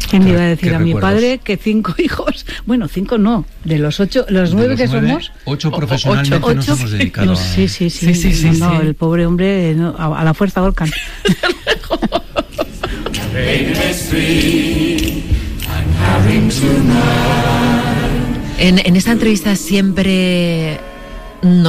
¿Quién iba a decir a mi padre que 5 hijos? Bueno, 5 no, de los 8, los 9 que somos. 8 profesionalmente nos hemos dedicado Sí. No, el pobre hombre, no, a la fuerza ahorcan. En esta entrevista siempre